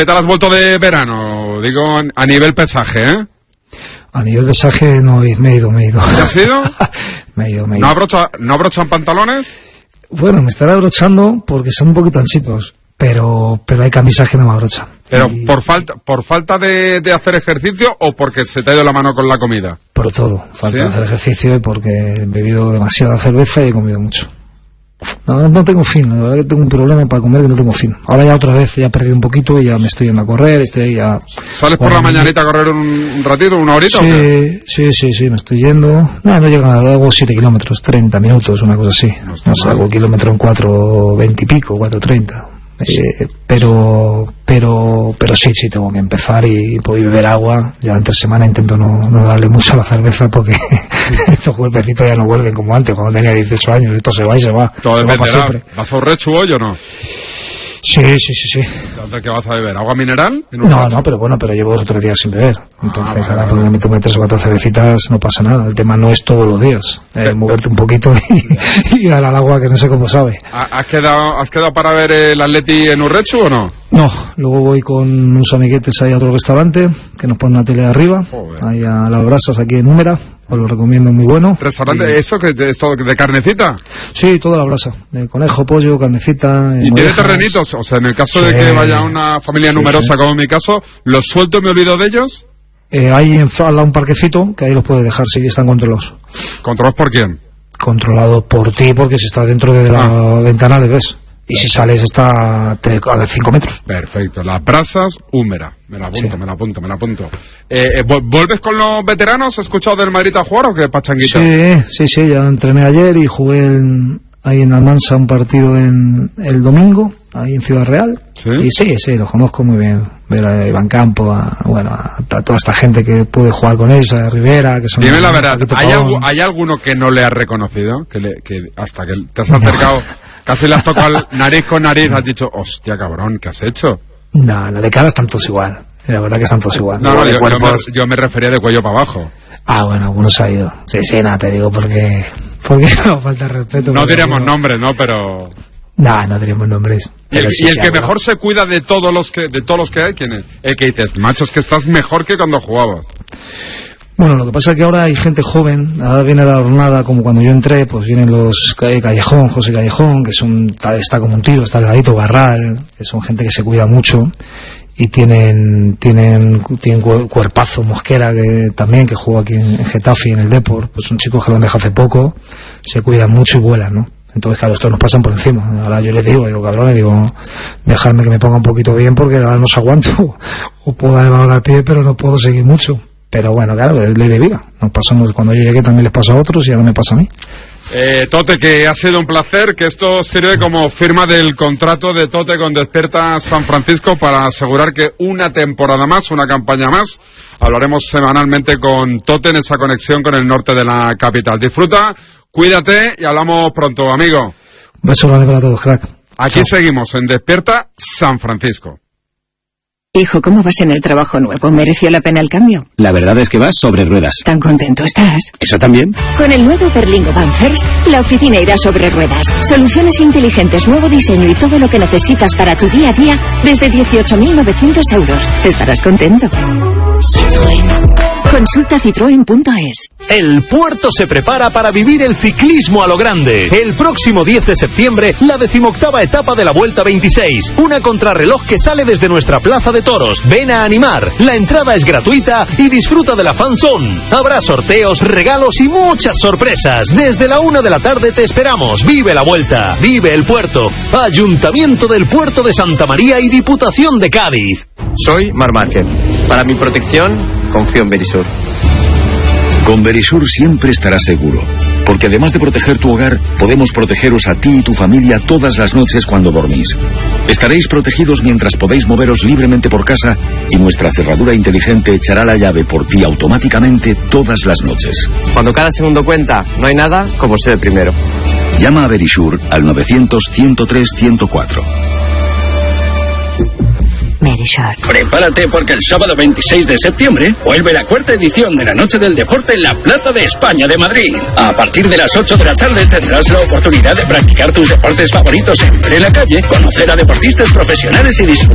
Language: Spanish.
¿Qué tal has vuelto de verano? Digo, a nivel pesaje, ¿eh? A nivel pesaje no, me he ido. ¿Te has ido? Me he ido. ¿No abrochan pantalones? Bueno, me estaré abrochando porque son un poquito anchitos, pero hay camisas que no me abrochan. ¿Pero por falta de hacer ejercicio o porque se te ha ido la mano con la comida? Por todo, falta ¿Sí? de hacer ejercicio y porque he bebido demasiada cerveza y he comido mucho. No tengo fin, la verdad que tengo un problema para comer que no tengo fin. Ahora ya otra vez ya he perdido un poquito y ya me estoy yendo a correr, ya... ¿Sales por la mañanita a correr un ratito, una horita o qué? Sí, me estoy yendo. No llega, hago 7 kilómetros, 30 minutos, una cosa así. No sé, hago kilómetro en 4:20 y pico, 4:30. Pero sí tengo que empezar y poder beber agua. Ya entre semana intento no darle mucho a la cerveza porque estos cuerpecitos ya no vuelven como antes cuando tenía 18 años. Esto se va y se va. Todo se va para siempre. ¿Vas a Urrechu hoy o no? Sí. ¿Qué vas a beber? ¿Agua mineral? No, pero llevo 2 o 3 días sin beber. Entonces ahora porque me tomo 3 o 4 cervecitas no pasa nada. El tema no es todos los días. Moverte un poquito y dar al agua que no sé cómo sabe. ¿Has quedado para ver el Atleti en Urrechu o no? No, luego voy con unos amiguetes ahí a otro restaurante que nos ponen una tele de arriba. Joder. Ahí a Las Brasas aquí en Úmera. Os lo recomiendo, muy bueno. ¿Restaurante? ¿Eso que es todo de carnecita? Sí, toda la brasa. De conejo, pollo, carnecita. ¿Y tiene terrenitos? O sea, en el caso de que vaya una familia numerosa, como en mi caso, ¿los suelto y me olvido de ellos? Hay al lado un parquecito que ahí los puedes dejar, sí, están controlados. ¿Controlados por quién? Controlado por ti, porque si está dentro de la ventana le ves. Y si sales está a 5 metros. Perfecto. Las Brasas, Úmera. Me la apunto. ¿Vuelves con los veteranos? ¿Has escuchado del Madrid a jugar o qué, pachanguita? Sí, ya entrené ayer y jugué ahí en Almansa un partido el domingo, ahí en Ciudad Real. ¿Sí? Y sí, los conozco muy bien. Ver a Iván Campo, a toda esta gente que puede jugar con ellos, a Rivera, que son... Dime la verdad, ¿hay alguno que no le has reconocido? Que hasta que te has acercado... Casi le has tocado nariz con nariz, has dicho, hostia, cabrón, ¿qué has hecho? No, de cara están todos igual. La verdad que están todos igual. No, yo me refería de cuello para abajo. Bueno, algunos ha ido. Sí, nada, te digo porque no falta respeto. No diremos nombres, ¿no? Pero... No diremos nombres. ¿Y el que mejor se cuida de todos los que hay, quién es? El que dices, macho, es que estás mejor que cuando jugabas. Bueno, lo que pasa es que ahora hay gente joven, ahora viene la jornada como cuando yo entré, pues vienen los Callejón, José Callejón, que está como un tiro, está delgadito, Barral, que son gente que se cuida mucho y tienen cuerpazo, Mosquera, que también, que juega aquí en Getafe y en el Depor, pues son chicos que lo han dejado hace poco, se cuidan mucho y vuelan, ¿no? Entonces, claro, estos nos pasan por encima. Ahora yo les digo, cabrones, dejarme que me ponga un poquito bien porque ahora no os aguanto, o puedo dar el balón al pie, pero no puedo seguir mucho. Pero bueno, claro, es ley de vida. Nos pasamos, cuando yo llegué también les pasó a otros y ahora me pasa a mí. Tote, que ha sido un placer, que esto sirve como firma del contrato de Tote con Despierta San Francisco para asegurar que una temporada más, una campaña más, hablaremos semanalmente con Tote en esa conexión con el norte de la capital. Disfruta, cuídate y hablamos pronto, amigo. Un beso grande para todos, crack. Aquí Chao. Seguimos en Despierta San Francisco. Hijo, ¿cómo vas en el trabajo nuevo? ¿Mereció la pena el cambio? La verdad es que vas sobre ruedas. ¿Tan contento estás? ¿Eso también? Con el nuevo Berlingo Van First, la oficina irá sobre ruedas. Soluciones inteligentes, nuevo diseño y todo lo que necesitas para tu día a día desde 18.900 euros. Estarás contento. Citroën. Consulta citroen.es. El puerto se prepara para vivir el ciclismo a lo grande. El próximo 10 de septiembre, la 18ª etapa de la Vuelta 26. Una contrarreloj que sale desde nuestra plaza de toros. Ven a animar. La entrada es gratuita y disfruta de la fan zone. Habrá sorteos, regalos y muchas sorpresas. Desde la 1 de la tarde te esperamos. Vive la Vuelta. Vive el puerto. Ayuntamiento del Puerto de Santa María y Diputación de Cádiz. Soy Marc Márquez. Para mi protección, confío en Verisur. Con Verisur siempre estarás seguro, porque además de proteger tu hogar, podemos protegeros a ti y tu familia todas las noches cuando dormís. Estaréis protegidos mientras podéis moveros libremente por casa y nuestra cerradura inteligente echará la llave por ti automáticamente todas las noches. Cuando cada segundo cuenta, no hay nada como ser el primero. Llama a Verisur al 900-103-104. Verisur. Prepárate porque el sábado 26 de septiembre vuelve la 4ª edición de la Noche del Deporte en la Plaza de España de Madrid. A partir de las 8 de la tarde tendrás la oportunidad de practicar tus deportes favoritos en plena calle, conocer a deportistas profesionales y disfrutar